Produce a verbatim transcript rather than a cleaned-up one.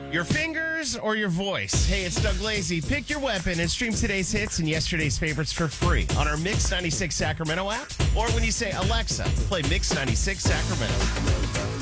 Your fingers or your voice? Hey, it's Doug Lazy. Pick your weapon and stream today's hits and yesterday's favorites for free on our Mix ninety-six Sacramento app. Or when you say, Alexa, play Mix ninety-six Sacramento.